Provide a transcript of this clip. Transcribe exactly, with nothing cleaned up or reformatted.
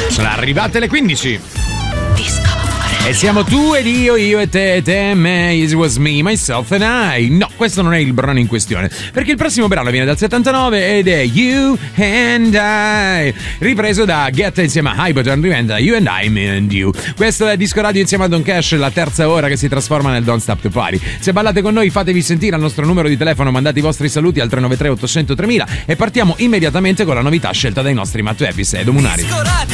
Sono arrivate le quindici. E siamo tu ed io, io e te, te e me, it was me, myself and I. No, questo non è il brano in questione, perché il prossimo brano viene dal settantanove ed è You and I, ripreso da Get insieme a Hyperton, diventa You and I, Me and You. Questo è Disco Radio insieme a Don Cash, la terza ora che si trasforma nel Don't Stop the Party. Se ballate con noi fatevi sentire al nostro numero di telefono, mandate i vostri saluti al tre nove tre ottocento tremila e partiamo immediatamente con la novità scelta dai nostri Matt Epis e Edo Munari.